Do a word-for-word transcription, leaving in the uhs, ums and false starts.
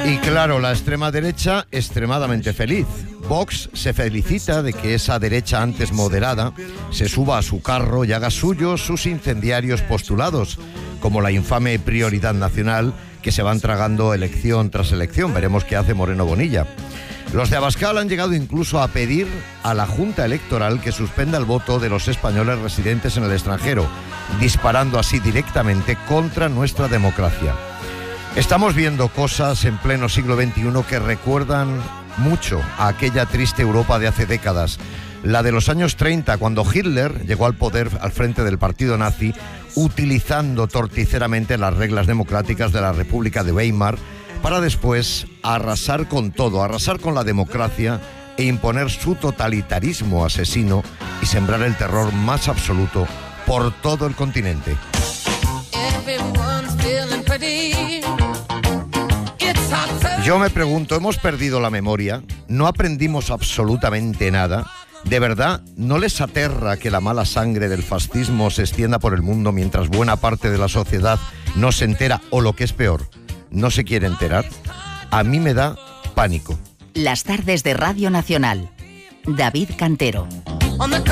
Y claro, la extrema derecha extremadamente feliz. Vox se felicita de que esa derecha antes moderada se suba a su carro y haga suyos sus incendiarios postulados, como la infame prioridad nacional que se van tragando elección tras elección. Veremos qué hace Moreno Bonilla. Los de Abascal han llegado incluso a pedir a la Junta Electoral que suspenda el voto de los españoles residentes en el extranjero, disparando así directamente contra nuestra democracia. Estamos viendo cosas en pleno siglo veintiuno que recuerdan mucho a aquella triste Europa de hace décadas, la de los años treinta, cuando Hitler llegó al poder al frente del partido nazi, utilizando torticeramente las reglas democráticas de la República de Weimar, para después arrasar con todo, arrasar con la democracia e imponer su totalitarismo asesino y sembrar el terror más absoluto por todo el continente. Yo me pregunto, ¿hemos perdido la memoria? ¿No aprendimos absolutamente nada? ¿De verdad no les aterra que la mala sangre del fascismo se extienda por el mundo mientras buena parte de la sociedad no se entera o, lo que es peor, no se quiere enterar? A mí me da pánico. Las tardes de Radio Nacional. David Cantero.